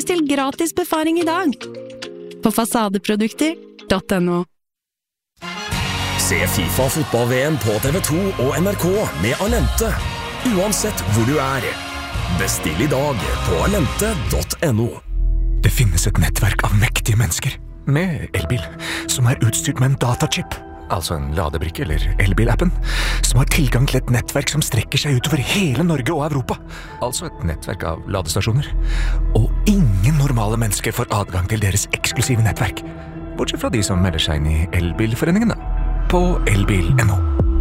Bestill gratis befaring I dag på fasadeprodukter.no. Se FIFA fotball-VM på TV2 og NRK med Alente, uansett hvor du Bestill I dag på alente.no. Det finnes et nettverk av mektige mennesker med elbil som utstyrt med en datachip, altså en ladebrikke eller elbilappen, som har tilgang til et nettverk som strekker seg utover hele Norge og Europa. Altså et nettverk av ladestasjoner. Og ingen normale mennesker får adgang til deres eksklusive nettverk, bortsett fra de som melder seg inn I elbilforeningen på elbil.no.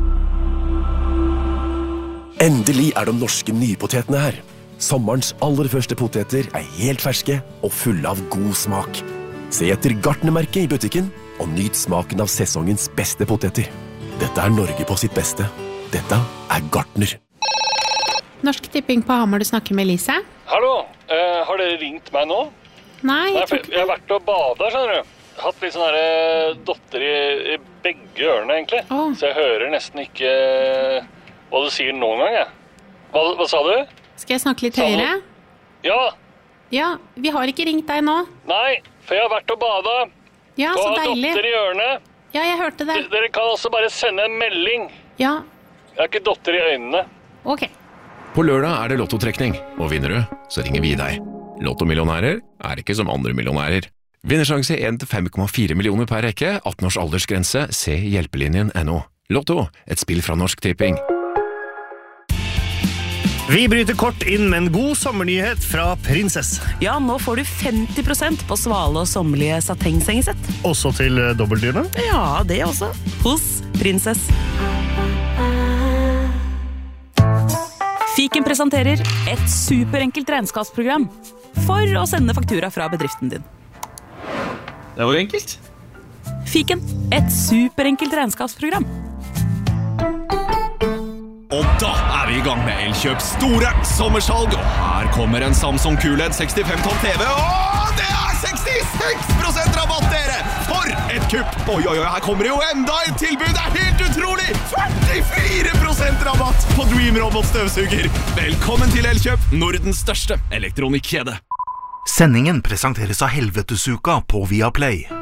Endelig de norske nypotetene her. Sommerens aller første poteter helt ferske og fulle av god smak. Se etter Gartnermerket I butikken og nyt smaken av sesongens beste poteter. Dette Norge på sitt beste. Dette Gartner. Norsk Tipping på Hamar, du snakker med Lise. Hallo, har dere ringt meg nå? Nei, jeg tror ikke Jeg har vært og badet, skjønner du. Hatt litt sånn her dotter I begge ørene, egentlig. Så jeg hører nesten ikke hva du sier noen gang, Hva sa du? Skal jeg snakke litt høyere? Ja. Ja, vi har ikke ringt deg nå. Nei, for jeg har vært og badet. Ja, så deilig. Og har dotter I ørene. Ja, jeg hørte det. Dere kan også bare sende en melding. Ja. Jeg har ikke dotter I øynene. Ok. På lørdag det lottotrekning, og vinner du, så ringer vi deg. Lottomillionærer ikke som andre millionærer. Vinnersjanse 1 til 5,4 millioner per rekke, 18 års aldersgrense, se hjelpelinjen.no. Lotto, et spill fra Norsk Tipping. Vi bryter kort inn med en god sommernyhet fra Prinsess. Ja, nå får du 50% på svale og sommerlige satengsengesett. Også til dobbeltdyrene? Ja, det også. Hos Prinsess. Fiken presenterer et superenkelt regnskapsprogram for å sende faktura fra bedriften din. Det var enkelt. Fiken, et superenkelt regnskapsprogram. Og da vi I gang med Elkjøps store sommersalg, og her kommer en Samsung QLED 65 tom TV, og det 66% rabatt, dere! For et kupp! Oi, her kommer det jo enda et tilbud, det helt utrolig! 44% rabatt på Dream Robot støvsuger! Velkommen til Elkjøp, Nordens største elektronikkjede. Sendingen presenteres av Helvetesuka på Viaplay.